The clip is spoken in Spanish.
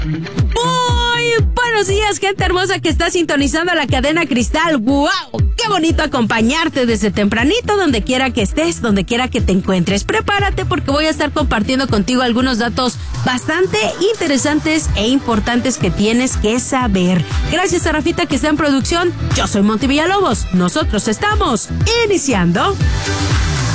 Muy buenos días, gente hermosa que está sintonizando la cadena Cristal. ¡Wow! ¡Qué bonito acompañarte desde tempranito, donde quiera que estés, donde quiera que te encuentres! Prepárate porque voy a estar compartiendo contigo algunos datos bastante interesantes e importantes que tienes que saber. Gracias a Rafita que está en producción. Yo soy Monty Villalobos. Nosotros estamos iniciando